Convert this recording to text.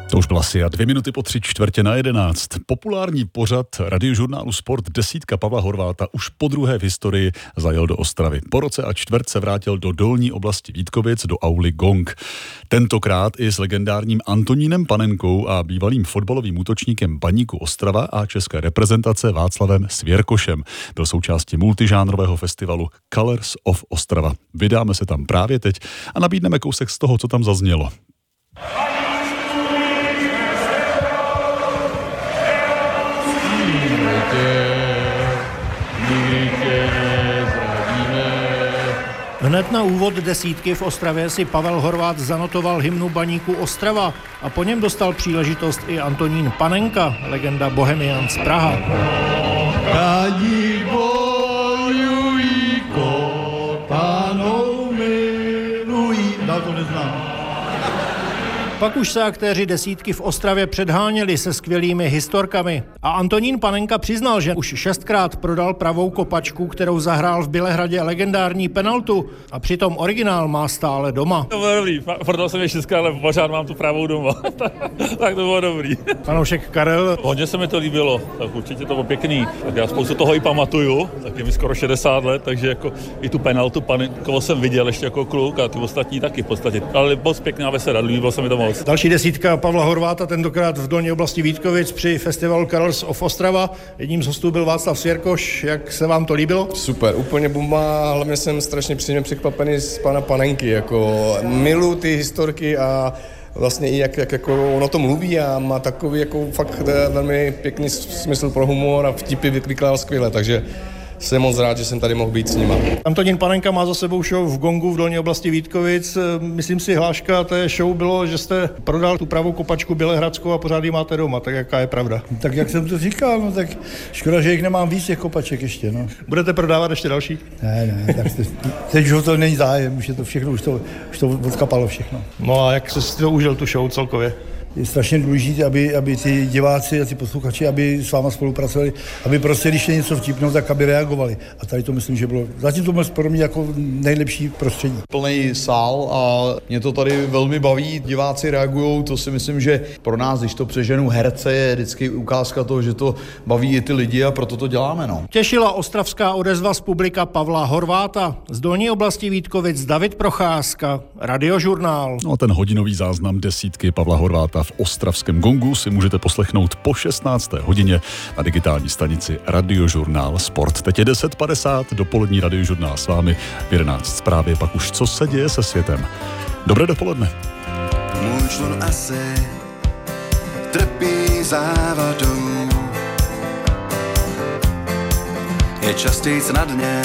To už byla SIA 2 minuty po 11:03. Populární pořad radiožurnálu Sport desítka Pavla Horváta už po druhé v historii zajel do Ostravy. Po roce a čtvrt se vrátil do dolní oblasti Vítkovic, do auly Gong. Tentokrát i s legendárním Antonínem Panenkou a bývalým fotbalovým útočníkem Baníku Ostrava a české reprezentace Václavem Svěrkošem. Byl součástí multižánrového festivalu Colors of Ostrava. Vydáme se tam právě teď a nabídneme kousek z toho, co tam zaznělo. Hned na úvod desítky v Ostravě si Pavel Horvát zanotoval hymnu Baníku Ostrava a po něm dostal příležitost i Antonín Panenka, legenda Bohemians Praha. Rádi bojují, kopanou milují. Dál to neznám. Pak už se aktéři desítky v Ostravě předháněli se skvělými historkami. A Antonín Panenka přiznal, že už 6krát prodal pravou kopačku, kterou zahrál v Bělehradě legendární penaltu, a přitom originál má stále doma. To bylo dobrý, prodal jsem je 6krát, ale pořád mám tu pravou doma. Tak to bylo dobrý. Fanoušek Karel. Hodně se mi to líbilo, tak určitě to bylo pěkný. Tak já spoustu toho i pamatuju, tak je mi skoro 60 let, takže jako i tu penaltu Panenkovo jsem viděl ještě jako kluk a ty ostatní taky v podstatě. Ale moc pěkná vesela, líbilo se mi to moc. Další desítka Pavla Horváta, tentokrát v dolní oblasti Vítkovic při festivalu Colors of Ostrava. Jedním z hostů byl Václav Svěrkoš. Jak se vám to líbilo? Super, úplně bomba, hlavně jsem strašně příjemně překvapený z pana Panenky, jako miluji ty historky a vlastně i jak jako on o tom mluví a má takový jako fakt velmi pěkný smysl pro humor a vtipy vykládal skvěle, takže jsem moc rád, že jsem tady mohl být s nima. Antonín Panenka má za sebou show v Gongu v dolní oblasti Vítkovic. Myslím si, hláška té show bylo, že jste prodal tu pravou kopačku bělehradskou a pořád ji máte doma. Tak jaká je pravda? Tak jak jsem to říkal, no tak škoda, že jich nemám víc těch kopaček ještě, no. Budete prodávat ještě další? Ne, tak teď už to není zájem, už je to všechno, už to odkapalo všechno. No a jak jsi si to užil, tu show celkově? Je strašně důležité, aby ty diváci a ty posluchači, aby s váma spolupracovali, aby prostě, když je něco vtipného, tak aby reagovali. A tady to myslím, že bylo, zatím to bylo pro mě jako nejlepší prostředí. Plný sál a mě to tady velmi baví, diváci reagujou, to si myslím, že pro nás, když to přeženu herce, je vždycky ukázka toho, že to baví i ty lidi a proto to děláme, no. Těšila ostravská odezva z publika Pavla Horváta. Z dolní oblasti Vítkovic David Procházka, Radiožurnál. No a ten hodinový záznam desítky Pavla Horváta v ostravském Gongu si můžete poslechnout po 16. hodině na digitální stanici Radiožurnál Sport. Teď je 10:50, dopolední Radiožurnál s vámi, v 11 zprávě pak už co se děje se světem. Dobré dopoledne. Můj člun asi trpí závadou, je častějc na dně